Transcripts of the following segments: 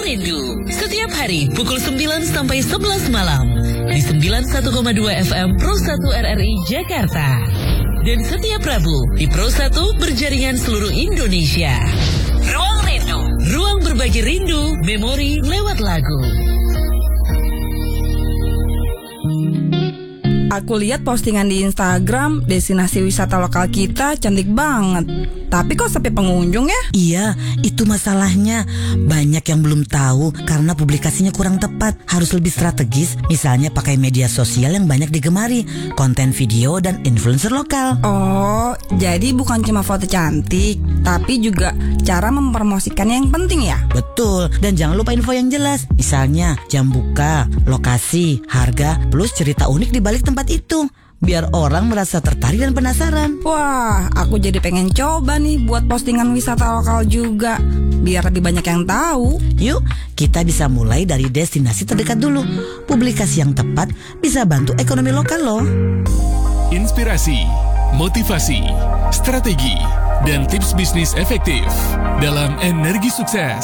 Rindu. Setiap hari pukul 9 sampai 11 malam. Di 91,2 FM Pro 1 RRI Jakarta. Dan setiap Rabu di Pro 1 berjaringan seluruh Indonesia. Ruang Rindu. Ruang berbagi rindu, memori lewat lagu. Aku lihat postingan di Instagram, destinasi wisata lokal kita cantik banget. Tapi kok sepi pengunjung ya? Iya, itu masalahnya. Banyak yang belum tahu karena publikasinya kurang tepat. Harus lebih strategis, misalnya pakai media sosial yang banyak digemari, konten video dan influencer lokal. Oh, jadi bukan cuma foto cantik, tapi juga cara mempromosikannya yang penting ya? Betul, dan jangan lupa info yang jelas. Misalnya jam buka, lokasi, harga, plus cerita unik di balik tempat itu. Biar orang merasa tertarik dan penasaran. Wah, aku jadi pengen coba nih buat postingan wisata lokal juga, biar lebih banyak yang tahu. Yuk, kita bisa mulai dari destinasi terdekat dulu. Publikasi yang tepat bisa bantu ekonomi lokal loh. Inspirasi, motivasi, strategi, dan tips bisnis efektif dalam Energi Sukses.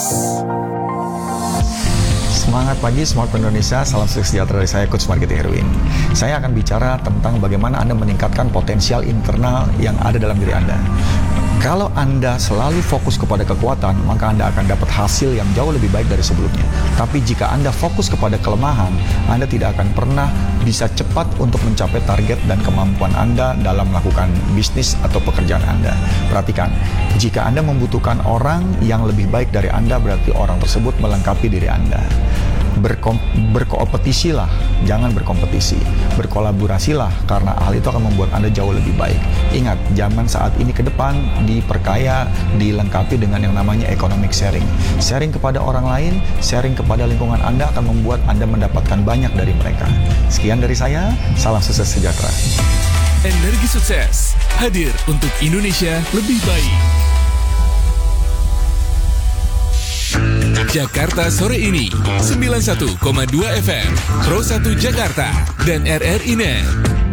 Semangat pagi Smart Indonesia, salam sejahtera dari saya Coach Marketing Herwin. Saya akan bicara tentang bagaimana Anda meningkatkan potensial internal yang ada dalam diri Anda. Kalau Anda selalu fokus kepada kekuatan, maka Anda akan dapat hasil yang jauh lebih baik dari sebelumnya. Tapi jika Anda fokus kepada kelemahan, Anda tidak akan pernah bisa cepat untuk mencapai target dan kemampuan Anda dalam melakukan bisnis atau pekerjaan Anda. Perhatikan, jika Anda membutuhkan orang yang lebih baik dari Anda, berarti orang tersebut melengkapi diri Anda. Berkompetisilah, jangan berkompetisi. Berkolaborasilah, karena hal itu akan membuat Anda jauh lebih baik. Ingat, zaman saat ini ke depan diperkaya, dilengkapi dengan yang namanya economic sharing. Sharing kepada orang lain, sharing kepada lingkungan Anda akan membuat Anda mendapatkan banyak dari mereka. Sekian dari saya, salam sukses sejahtera. Energi Sukses hadir untuk Indonesia lebih baik. Jakarta sore ini 91,2 FM Pro 1 Jakarta dan RRI Net.